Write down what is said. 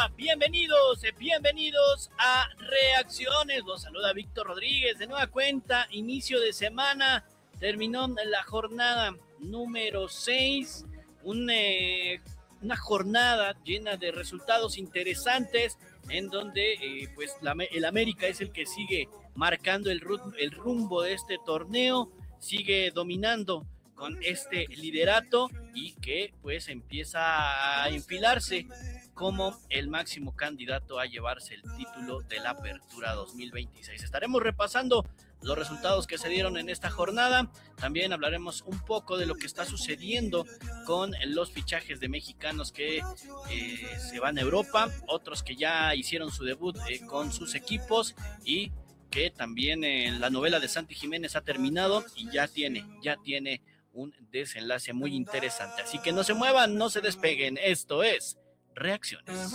Bienvenidos a Reacciones. Los saluda Víctor Rodríguez. De nueva cuenta, inicio de semana. Terminó la jornada número 6. Una jornada llena de resultados interesantes en donde el América es el que sigue marcando el rumbo de este torneo, sigue dominando con este liderato y que pues empieza a enfilarse como el máximo candidato a llevarse el título de la Apertura 2026. Estaremos repasando los resultados que se dieron en esta jornada. También hablaremos un poco de lo que está sucediendo con los fichajes de mexicanos que se van a Europa, otros que ya hicieron su debut con sus equipos y que también la novela de Santi Jiménez ha terminado y ya tiene un desenlace muy interesante. Así que no se muevan, no se despeguen. Esto es Reacciones.